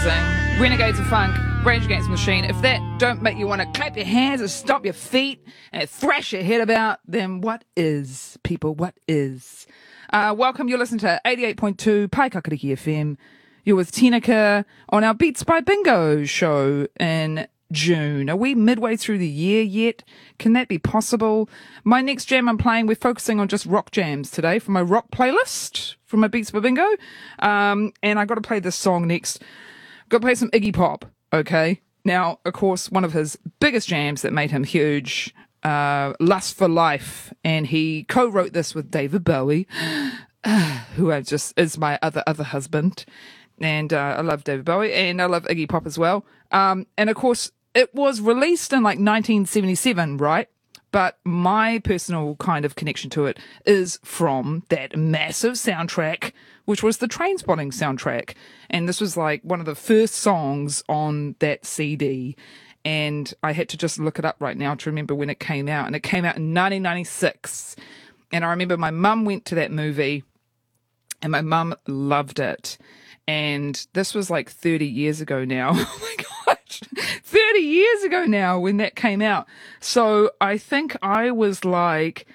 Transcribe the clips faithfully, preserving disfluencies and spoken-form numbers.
amazing. Renegades of Funk, Rage Against the Machine. If that don't make you want to clap your hands and stomp your feet and thrash your head about, then what is, people, what is? Uh, welcome, you're listening to eighty-eight point two Paikakariki F M. You're with Tinaka on our Beats by Bingo show in June. Are we midway through the year yet? Can that be possible? My next jam I'm playing, we're focusing on just rock jams today from my rock playlist from my Beats by Bingo. Um, and I got to play this song next. Got to play some Iggy Pop, okay? Now, of course, one of his biggest jams that made him huge, uh, Lust for Life. And he co-wrote this with David Bowie, who I just is my other other husband. And uh, I love David Bowie, and I love Iggy Pop as well. Um, and of course, it was released in like nineteen seventy-seven, right? But my personal kind of connection to it is from that massive soundtrack, which was the Trainspotting soundtrack. And this was like one of the first songs on that C D. And I had to just look it up right now to remember when it came out. And it came out in nineteen ninety-six. And I remember my mum went to that movie, and my mum loved it. And this was like thirty years ago now. Oh my gosh. thirty years ago now when that came out. So I think I was like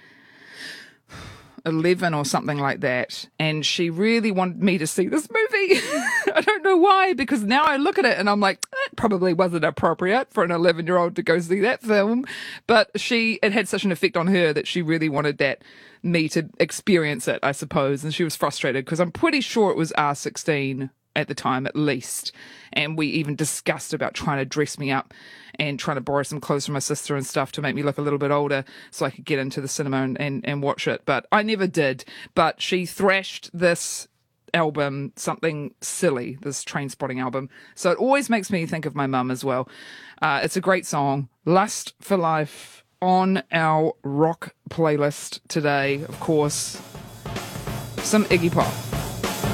eleven or something like that. And she really wanted me to see this movie. I don't know why, because now I look at it and I'm like, it probably wasn't appropriate for an eleven year old to go see that film. But she, it had such an effect on her that she really wanted that me to experience it, I suppose. And she was frustrated because I'm pretty sure it was R sixteen at the time, at least. And we even discussed about trying to dress me up and trying to borrow some clothes from my sister and stuff to make me look a little bit older so I could get into the cinema and, and, and watch it. But I never did. But she thrashed this album something silly, this Trainspotting album. So it always makes me think of my mum as well. Uh, it's a great song, Lust for Life, on our rock playlist today. Of course, some Iggy Pop.